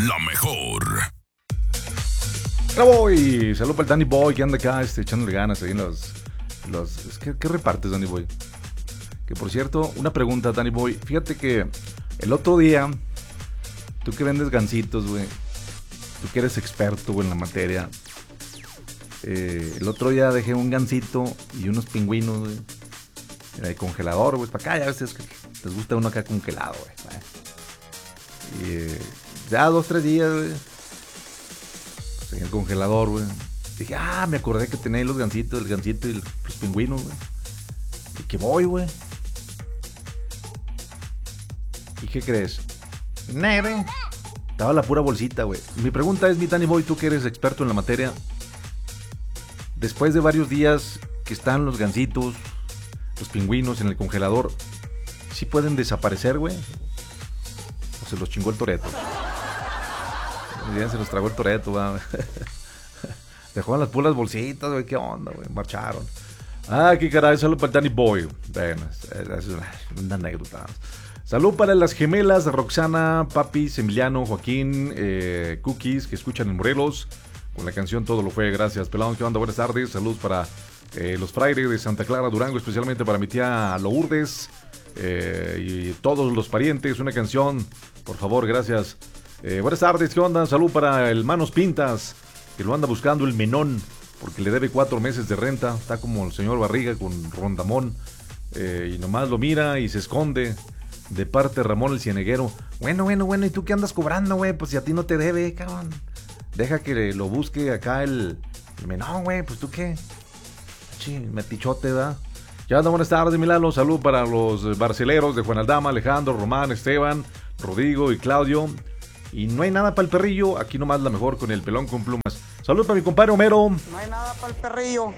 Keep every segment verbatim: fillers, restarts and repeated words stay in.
la mejor. Bravo y salud para el Danny Boy que anda acá este, echándole ganas ahí en los... los ¿qué, ¿Qué repartes, Danny Boy? Que por cierto, una pregunta, Danny Boy. Fíjate que el otro día, tú que vendes gancitos, güey, tú que eres experto, güey, en la materia, eh, el otro día dejé un gansito y unos pingüinos, güey, en el congelador, güey, para acá, ya ves que les gusta uno acá congelado, güey. Y eh, ya dos, tres días, güey, pues, en el congelador, güey. Dije, ah, me acordé que tenía ahí los gancitos, el gansito y los pingüinos, güey. Y que voy, güey. ¿Y qué crees? Negre. Estaba la pura bolsita, güey. Mi pregunta es, mi Danny Boy, tú que eres experto en la materia, después de varios días que están los gansitos, los pingüinos en el congelador, ¿sí pueden desaparecer, güey? ¿O se los chingó el Toreto? Ya se los tragó el Toreto, güey. Dejó las puras bolsitas, güey. ¿Qué onda, güey? Marcharon. Ah, qué caray. Salud para el Danny Boy. Bueno, es una anécdota. Salud para las gemelas de Roxana, Papis, Emiliano, Joaquín, eh, Cookies, que escuchan en Morelos, con la canción Todo lo fue. Gracias, pelón. ¿Qué onda? Buenas tardes. Salud para eh, los frailes de Santa Clara, Durango, especialmente para mi tía Lourdes eh, y todos los parientes. Una canción, por favor, gracias. Eh, buenas tardes. ¿Qué onda? Salud para el Manos Pintas, que lo anda buscando el menón, porque le debe cuatro meses de renta. Está como el señor Barriga con Rondamón, eh, y nomás lo mira y se esconde. De parte de Ramón el Cieneguero. Bueno, bueno, bueno, ¿y tú qué andas cobrando, güey? Pues si a ti no te debe, cabrón. Deja que lo busque acá el, el menón, güey. Pues tú qué. Sí, metichote, ¿verdad? Ya anda, buenas tardes, Milano. Salud para los barceleros de Juan Aldama, Alejandro, Román, Esteban, Rodrigo y Claudio. Y no hay nada para el perrillo. Aquí nomás la mejor con el pelón con plumas. Salud para mi compadre Homero. No hay nada para el perrillo.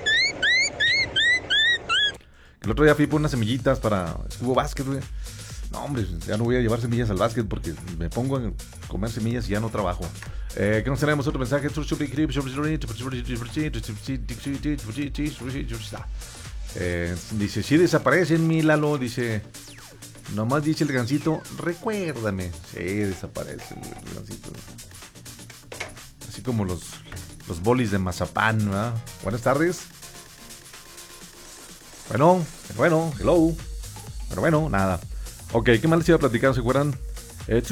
El otro día fui por unas semillitas para Escubo Básquet, güey. No, hombre, ya no voy a llevar semillas al básquet porque me pongo a comer semillas y ya no trabajo. Eh, ¿Qué nos tenemos? Otro mensaje. Eh, dice, sí desaparecen, mi Lalo. Dice, nomás dice el gancito, recuérdame. Sí, desaparecen el gancito. Así como los, los bolis de mazapán, ¿verdad? Buenas tardes. Bueno, bueno, hello. Pero bueno, nada. Ok, ¿qué más les iba a platicar? ¿Se acuerdan? Eh,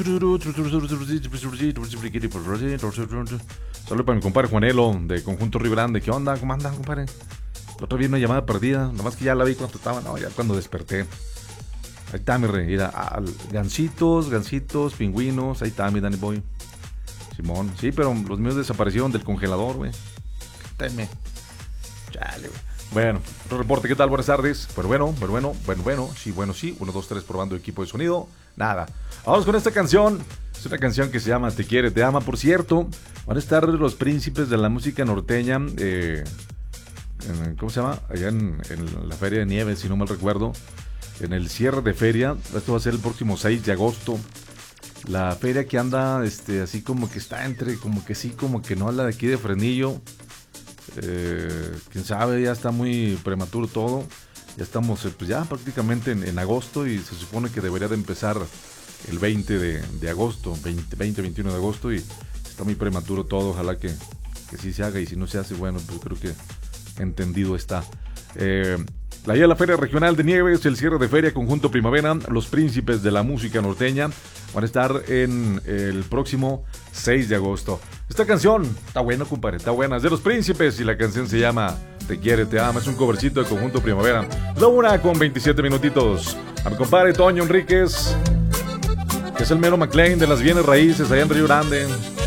Saludos para mi compadre Juanelo de Conjunto Río Grande. ¿Qué onda? ¿Cómo andan, compadre? La otra vez una llamada perdida. Nomás que ya la vi cuando estaba. No, ya cuando desperté. Ahí está mi rey. Mira, ah, gancitos, gancitos, pingüinos. Ahí está mi Danny Boy. Simón. Sí, pero los míos desaparecieron del congelador, güey. Teme. Chale, güey. Bueno, otro reporte, ¿qué tal? Buenas tardes. Pero bueno, pero bueno, bueno, bueno, sí, bueno, sí. Uno, dos, tres, probando equipo de sonido. Nada. Vamos con esta canción. Es una canción que se llama Te Quiere, Te Ama. Por cierto, van a estar los príncipes de la música norteña. Eh, en, ¿Cómo se llama? Allá en, en la Feria de Nieves, si no mal recuerdo. En el cierre de feria. Esto va a ser el próximo seis de agosto. La feria que anda, este, así como que está entre, como que sí, como que no, la de aquí de Frenillo. Eh, quién sabe, ya está muy prematuro todo. Ya estamos pues ya prácticamente en, en agosto y se supone que debería de empezar el veinte de agosto, veinte, veinte, veintiuno de agosto, y está muy prematuro todo. Ojalá que, que sí se haga, y si no se hace, bueno, pues creo que entendido está. Eh, la la Feria Regional de Nieves, el cierre de feria Conjunto Primavera, los príncipes de la música norteña van a estar en el próximo seis de agosto. Esta canción está buena, compadre, está buena. Es de los príncipes y la canción se llama Te Quiere, Te Ama. Es un covercito de Conjunto Primavera. La una con veintisiete minutitos. A mi compadre Toño Enríquez, que es el mero McLean de las bienes raíces allá en Río Grande.